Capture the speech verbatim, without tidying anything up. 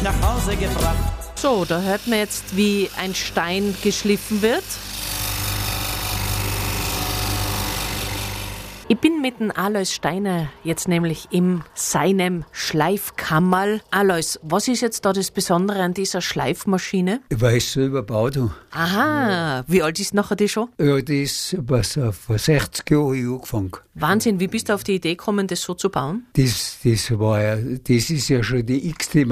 nach Hause gebracht. So, da hört man jetzt, wie ein Stein geschliffen wird. Ich bin mit dem Alois Steiner jetzt nämlich in seinem Schleifkammerl. Alois, was ist jetzt da das Besondere an dieser Schleifmaschine? Weil ich selber gebaut habe. Aha, wie alt ist nachher die schon? Ja, das ist was, vor sechzig Jahren angefangen. Wahnsinn, wie bist du auf die Idee gekommen, das so zu bauen? Das, das war ja, das ist ja schon die x-te